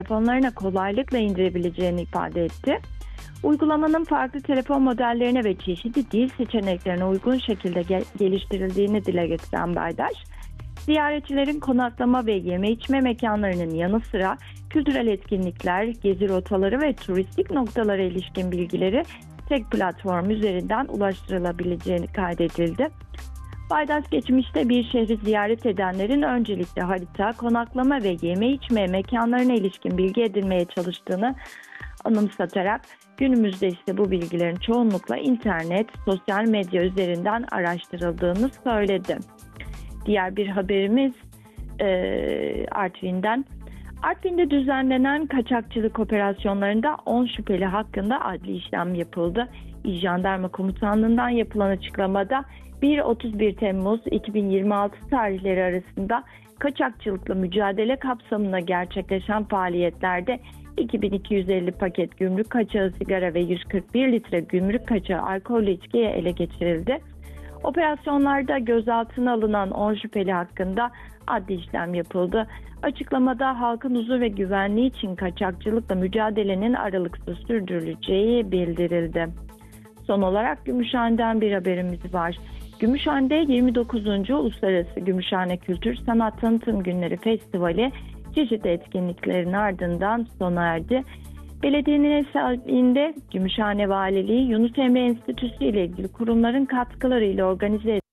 telefonlarına kolaylıkla indirebileceğini ifade etti. Uygulamanın farklı telefon modellerine ve çeşitli dil seçeneklerine uygun şekilde geliştirildiğini dile getiren Baydaş, ziyaretçilerin konaklama ve yeme içme mekanlarının yanı sıra kültürel etkinlikler, gezi rotaları ve turistik noktalara ilişkin bilgileri tek platform üzerinden ulaştırılabileceğini kaydedildi. Baydaş geçmişte bir şehri ziyaret edenlerin öncelikle harita, konaklama ve yeme içme mekanlarına ilişkin bilgi edinmeye çalıştığını anımsatarak günümüzde ise bu bilgilerin çoğunlukla internet, sosyal medya üzerinden araştırıldığını söyledi. Diğer bir haberimiz Artvin'den. Artvin'de düzenlenen kaçakçılık operasyonlarında 10 şüpheli hakkında adli işlem yapıldı. İl Jandarma Komutanlığı'ndan yapılan açıklamada 1-31 Temmuz 2026 tarihleri arasında kaçakçılıkla mücadele kapsamında gerçekleşen faaliyetlerde 2250 paket gümrük kaçağı sigara ve 141 litre gümrük kaçağı alkollü içkiye ele geçirildi. Operasyonlarda gözaltına alınan 10 şüpheli hakkında adli işlem yapıldı. Açıklamada halkın huzur ve güvenliği için kaçakçılıkla mücadelenin aralıksız sürdürüleceği bildirildi. Son olarak Gümüşhane'den bir haberimiz var. Gümüşhane'de 29. Uluslararası Gümüşhane Kültür Sanat Tanıtım Günleri Festivali çeşitli etkinliklerin ardından sona erdi. Belediyenin ev sahipliğinde Gümüşhane Valiliği, Yunus Emre Enstitüsü ile ilgili kurumların katkılarıyla organize edilen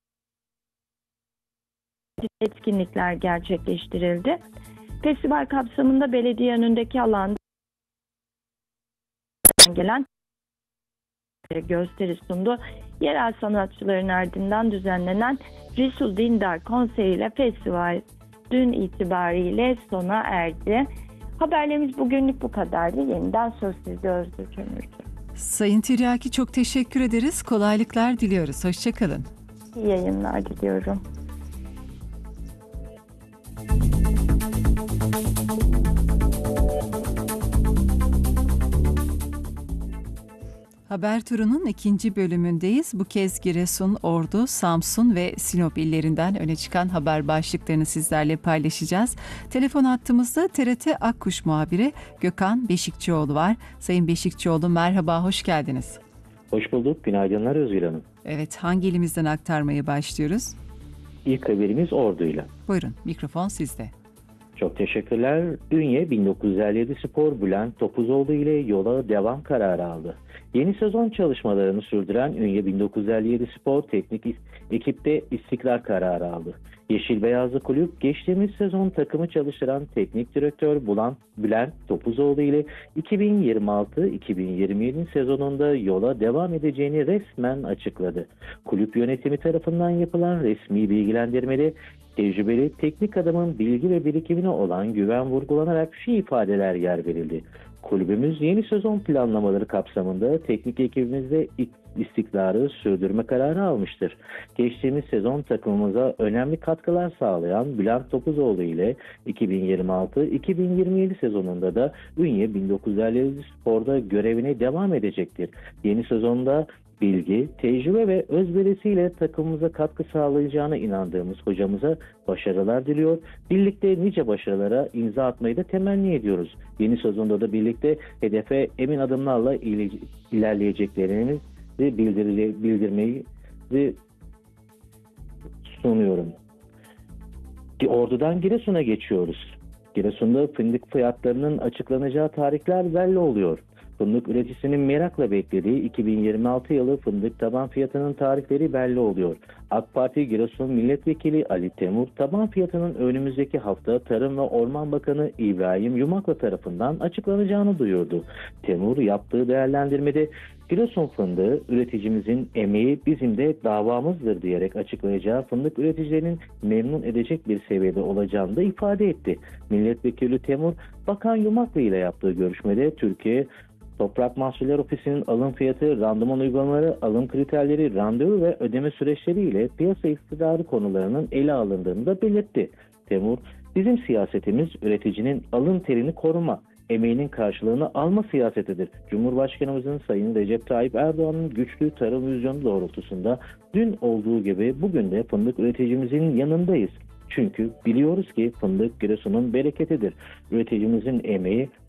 etkinlikler gerçekleştirildi. Festival kapsamında belediye önündeki alanda gelen gösteri sundu. Yerel sanatçıların ardından düzenlenen Resul Dindar konseriyle festival dün itibariyle sona erdi. Haberlerimiz bugünlük bu kadardı. Yeniden söz sizde Özgür Kömürcü. Sayın Tiryaki çok teşekkür ederiz. Kolaylıklar diliyoruz. Hoşçakalın. İyi yayınlar diliyorum. Haber turunun ikinci bölümündeyiz. Bu kez Giresun, Ordu, Samsun ve Sinop illerinden öne çıkan haber başlıklarını sizlerle paylaşacağız. Telefon hattımızda TRT Akkuş muhabiri Gökhan Beşikçioğlu var. Sayın Beşikçioğlu merhaba, hoş geldiniz. Hoş bulduk. Günaydınlar Özgür Hanım. Evet, hangi ilimizden aktarmaya başlıyoruz? İlk haberimiz Ordu'yla. Buyurun, mikrofon sizde. Çok teşekkürler. Ünye 1957 Spor Bülent Topuzoğlu ile yola devam kararı aldı. Yeni sezon çalışmalarını sürdüren Ünye 1957 Spor Teknik ekipte istikrar kararı aldı. Yeşil Beyazlı Kulüp geçtiğimiz sezon takımı çalıştıran teknik direktör Bülent Topuzoğlu ile 2026-2027 sezonunda yola devam edeceğini resmen açıkladı. Kulüp yönetimi tarafından yapılan resmi bilgilendirmede tecrübeli teknik adamın bilgi ve birikimine olan güven vurgulanarak şu ifadeler yer verildi. Kulübümüz yeni sezon planlamaları kapsamında teknik ekibimizde istikrarı sürdürme kararı almıştır. Geçtiğimiz sezon takımımıza önemli katkılar sağlayan Bülent Topuzoğlu ile 2026-2027 sezonunda da Ünye 1957 Spor'da görevine devam edecektir. Yeni sezonda bilgi, tecrübe ve özverisiyle takımımıza katkı sağlayacağına inandığımız hocamıza başarılar diliyor. Birlikte nice başarılara imza atmayı da temenni ediyoruz. Yeni sezonda da birlikte hedefe emin adımlarla ilerleyeceklerini bildirmeyi sunuyorum. Ordu'dan Giresun'a geçiyoruz. Giresun'da fındık fiyatlarının açıklanacağı tarihler belli oluyor. Fındık üreticisinin merakla beklediği 2026 yılı fındık taban fiyatının tarihleri belli oluyor. AK Parti Giresun Milletvekili Ali Temur, taban fiyatının önümüzdeki hafta Tarım ve Orman Bakanı İbrahim Yumaklı tarafından açıklanacağını duyurdu. Temur yaptığı değerlendirmede Giresun fındığı üreticimizin emeği bizim de davamızdır diyerek açıklayacağı fındık üreticilerinin memnun edecek bir seviyede olacağını da ifade etti. Milletvekili Temur, Bakan Yumaklı ile yaptığı görüşmede Türkiye Toprak Mahsulleri Ofisi'nin alım fiyatı, randıman uygulamaları, alım kriterleri, randevu ve ödeme süreçleri ile piyasa istikrarı konularının ele alındığını da belirtti. Temur, bizim siyasetimiz üreticinin alın terini koruma, emeğinin karşılığını alma siyasetidir. Cumhurbaşkanımızın Sayın Recep Tayyip Erdoğan'ın güçlü tarım vizyonu doğrultusunda dün olduğu gibi bugün de fındık üreticimizin yanındayız. Çünkü biliyoruz ki fındık Giresun'un bereketidir. Üreticimizin emeği